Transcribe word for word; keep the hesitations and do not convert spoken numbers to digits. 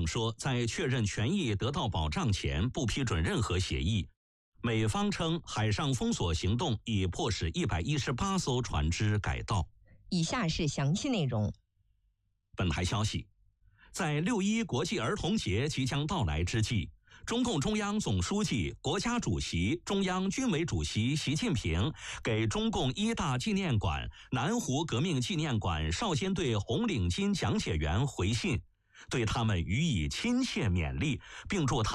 说，在确认权益得到保障前，不批准任何协议。美方称，海上封锁行动已迫使一百一十八艘船只改道。 以下是详细内容。 本台消息，在六一国际儿童节即将到来之际，中共中央总书记、国家主席、中央军委主席习近平给中共一大纪念馆、南湖革命纪念馆少先队红领巾讲解员回信，对他们予以亲切勉励，并祝他